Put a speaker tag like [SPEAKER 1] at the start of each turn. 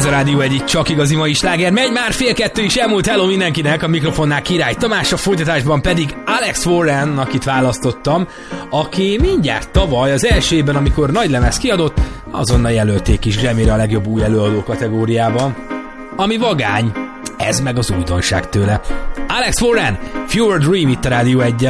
[SPEAKER 1] a Rádió Egy, csak igazi mai sláger. Megy már 1:30 is elmúlt. Hello mindenkinek, a mikrofonnál Király Tamás, a folytatásban pedig Alex Warren, akit választottam, aki mindjárt tavaly az első évben, amikor nagy lemez kiadott, azonnal jelölték is Grammy-re a legjobb új előadó kategóriában. Ami vagány, ez meg az újdonság tőle. Alex Warren, Fewer Dream itt a Rádió Egyen.